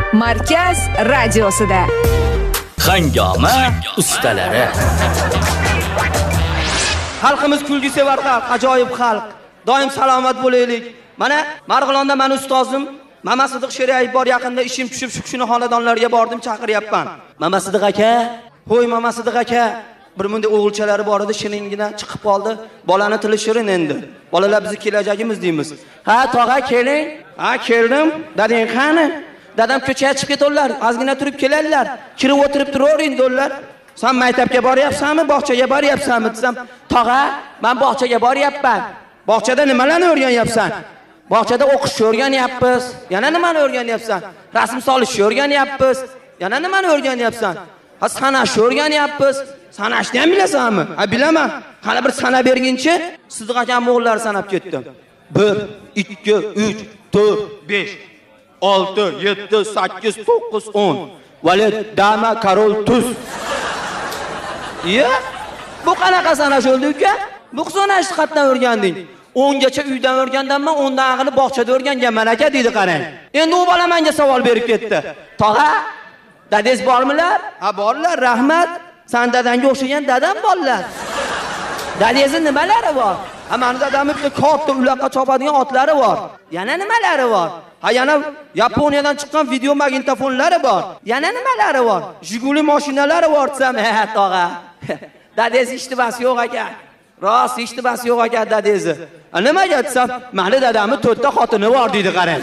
Markaz radiosida. Hangoma ustalari. Xalqimiz kulgi sevar xalq, ajoyib xalq. Doim salomat bo'laylik. Mana Marg'ilonda men ustozim Mama Sidiq Sheriyev bor, yaqinda ishim tushib shu kishini xonadonlariga bordim, chaqiryapman. Mama Sidiq aka, "Ho'y Mama Sidiq aka, bir bunday o'g'ilchalari bor edi, shiningina chiqib qoldi. Bolani tili shirin endi. Bolalar bizni kelajagimiz deymiz." "Ha, tog'a keling." "Ha, keldim. Dadang qani?" "Dadam ko'chaga chiqib ketdilar. Ozgina turib keladilar. Kirib o'tirib turavering dedilar." "Sen maktabga boryapsanmi, bog'chaga boryapsanmi?" desam, "Tog'a, men bog'chaga boryapman." "Bog'chada nimalarni o'rganyapsan?" "Bog'chada o'qishni o'rganyapmiz." "Yana nimani o'rganyapsan?" "Rasm solishni o'rganyapmiz." "Yana nimani o'rganyapsan?" "Ha, sanashni o'rganyapmiz." "Sanashni ham bilasanmi?" "Ha, bilaman." "Qani bir sanab berginchi." Sidiq akam o'g'illari sanab ketdim. 1 2 3 4 5 6 7 8 9 10. Valet, dama, korol, tuz. "Ya, bu qanaqa sanash o'ldi uka? Bu sanashni qayerdan o'rganding?" 10 gacha uydan o'rganganman, 10 dan ag'ini bog'chada o'rganganman aka deydi qarang. Endi u bola menga savol berib ketdi. "Tog'a, dadangiz bormilar?" "Ha, borlar, rahmat. Sen dadanga o'xshagan dadam borlar." "Dadangizning nimalari bor?" "Ha, meni dadamning bitta katta uloqqa chopadigan otlari bor." "Yana nimalari bor?" "Ha, yana Yaponiyadan chiqqan video magnitofonlari bor." "Yana nimalari bor?" "Jiguli mashinalari bor" desam, "Ha, tog'a. Dadangiz ishtibasi yo'q aka. Rost ishtibasi yo'q aka dadangiz." "Nimaga?" desam, "Meni dadamning 4 ta xotini bor" deydi qarang.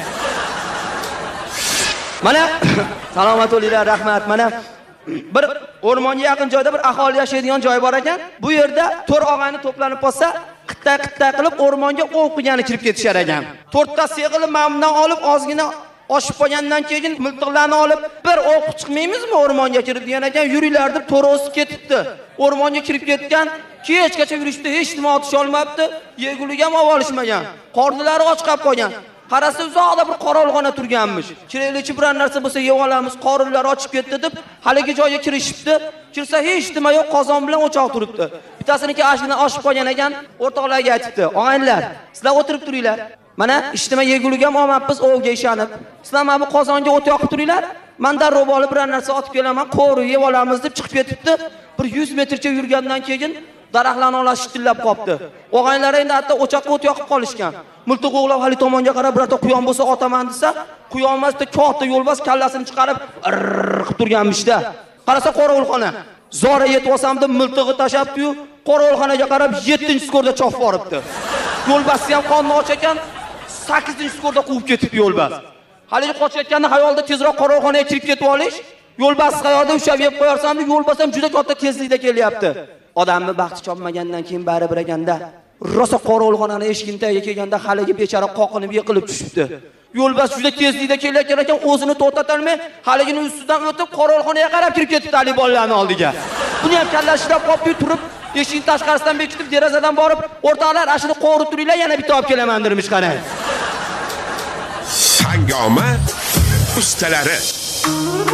Mana salomat bo'linglar, rahmat. Mana bir o'rmonga yaqin joyda bir aholi yashaydigan joy bor ekan. Bu yerda 4 og'ayni to'planib qolsa, qitta qilib o'rmonga ov qilgani kirib ketishar ekan. 4 ta seg'ilib mamdan olib, ozgina oshib qolgandan keyin miltiqlarni olib, bir ov chiqmaymizmi o'rmonga kirib degan ekan, yuringlar deb to'rosib ketibdi. O'rmonga kirib ketgan, kechgacha yurishdi, hech nima otish olmabdi, yeguliga ham olishmagan. Qornilari och qolib qolgan. Qarasa uzoqda bir qorovulxona turganmish. Kiraylikchi biror narsa bo'lsa yeb olamiz, qorinlar ochib ketdi deb haligi joyga kirishibdi. Kirsa hech nima yo'q, qozon bilan o'choq turibdi. Bittasiniki ashuna oshib qolgan ekan, o'rtoqlarga aytibdi: "Og'aylar, sizlar o'tirib turinglar. Mana ishtima yeguliga ham olmabmiz ovga ishonib. Sizlar mana bu qozonga o't yoqib turinglar. Men darrov olib biror narsa otib kelaman, qo'ri yeb olamiz" deb chiqib ketibdi. Bir 100 metrcha yurgandan keyin daraxtlarni olash shitillab qopti. Og'aylar endi hatto o'choqqa o't yoqib qolishgan. Miltiq o'g'lab hali tomonga qarab birorta quyon bo'lsa otaman desa, quyonmasda katta yo'lbars kallasini chiqarib qilib turganmishda. Qarasa qorovulxona. Zora yetib olsam deb miltig'i tashabdi-yu, qorovulxonaga qarab 7-skorda chop boribdi. Yo'lbarsni ham qonni och ekan, 8-skorda quvib ketibdi yo'lbars. Haligi qochayotganda xayolda tezroq qorovulxonaga kirib ketib olish, yo'lbars xayolda ushlab yeb qo'yarsam deb yo'lbars ham juda katta tezlikda kelyapti. Odamni baxti chopmagandan keyin bari bir ekanda, rosa qorovulxonaning eshigini tagiga kelganda haligi bechara qoqinib yiqilib tushibdi. Yo'lbars juda tezlikda kelayotgan ekan, o'zini to'xtatolmay, haligining ustidan o'tib qorovulxonaga qarab kirib ketdi talib bolalarning oldiga. Buni ham kallashida qopib turib, eshikning tashqarisidan bekitib, derazadan borib, "O'rtoqlar, ashuni qo'ri turinglar, yana bitta olib kelaman" dermish qarang. Hangoma ustalari.